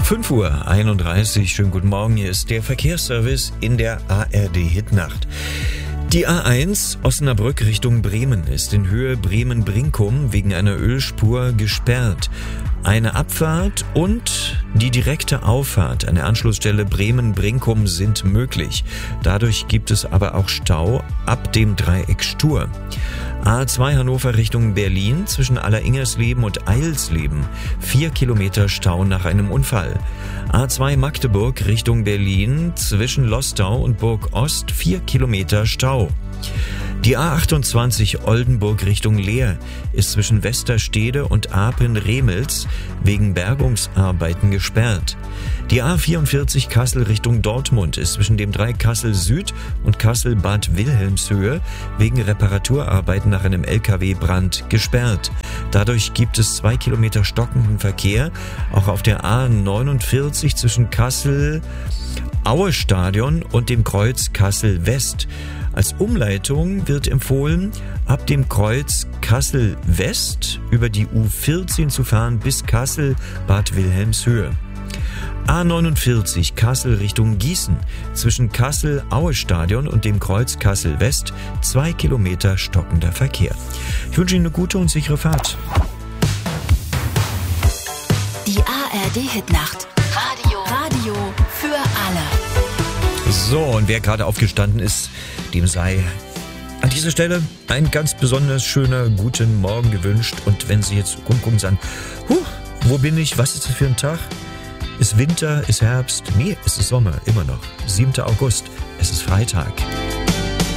5:31 Uhr, schönen guten Morgen, hier ist der Verkehrsservice in der ARD-Hitnacht. Die A1 Osnabrück Richtung Bremen ist in Höhe Bremen-Brinkum wegen einer Ölspur gesperrt. Eine Abfahrt und die direkte Auffahrt an der Anschlussstelle Bremen-Brinkum sind möglich. Dadurch gibt es aber auch Stau ab dem Dreieck Stur. A2 Hannover Richtung Berlin zwischen Alleringers-Leben und Eilsleben. 4 Kilometer Stau nach einem Unfall. A2 Magdeburg Richtung Berlin zwischen Lostau und Burg Ost 4 Kilometer Stau. Die A28 Oldenburg Richtung Leer ist zwischen Westerstede und Apen-Remels wegen Bergungsarbeiten gesperrt. Die A44 Kassel Richtung Dortmund ist zwischen dem Dreieck Kassel Süd und Kassel-Bad Wilhelmshöhe wegen Reparaturarbeiten nach einem LKW-Brand gesperrt. Dadurch gibt es 2 Kilometer stockenden Verkehr, auch auf der A49 zwischen Kassel-Aue-Stadion und dem Kreuz Kassel-West. Als Umleitung wird empfohlen, ab dem Kreuz Kassel-West über die U14 zu fahren bis Kassel-Bad Wilhelmshöhe. A49 Kassel Richtung Gießen zwischen Kassel-Aue-Stadion und dem Kreuz Kassel-West 2 Kilometer stockender Verkehr. Ich wünsche Ihnen eine gute und sichere Fahrt. Die ARD-Hitnacht. Radio für alle. So, und wer gerade aufgestanden ist, dem sei an dieser Stelle ein ganz besonders schöner guten Morgen gewünscht. Und wenn Sie jetzt rumgucken und sagen, wo bin ich, was ist das für ein Tag? Ist Winter, ist Herbst? Nee, es ist Sommer, immer noch. 7. August, es ist Freitag.